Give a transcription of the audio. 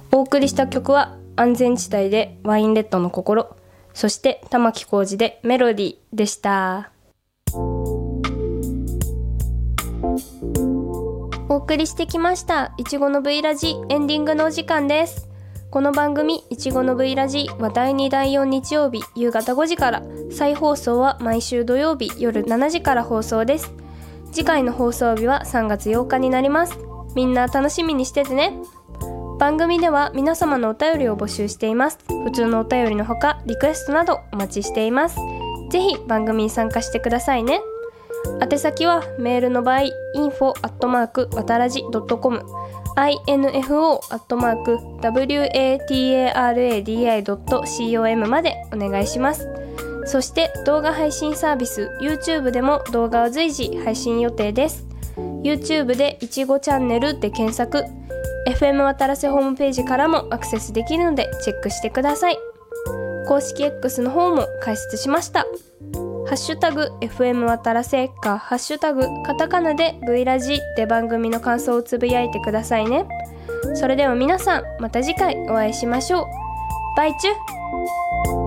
お送りした曲は安全地帯でワインレッドの心、そして玉置浩二でメロディーでした。お送りしてきましたいちごの V ラジ、エンディングのお時間です。この番組いちごの V ラジは第2第4日曜日夕方5時から、再放送は毎週土曜日夜7時から放送です。次回の放送日は3月8日になります。みんな楽しみにしててね。番組では皆様のお便りを募集しています。普通のお便りのほかリクエストなどお待ちしています。ぜひ番組に参加してくださいね。宛先はメールの場合 info@wataradi.com info@wataradi.com までお願いします。そして動画配信サービス YouTube でも動画を随時配信予定です。 YouTube でいちごチャンネルで検索、 FM わたらせホームページからもアクセスできるのでチェックしてください。公式 X の方も開設しました。ハッシュタグ FM わたらせかハッシュタグカタカナで V ラジで番組の感想をつぶやいてくださいね。それでは皆さんまた次回お会いしましょう。バイチュ。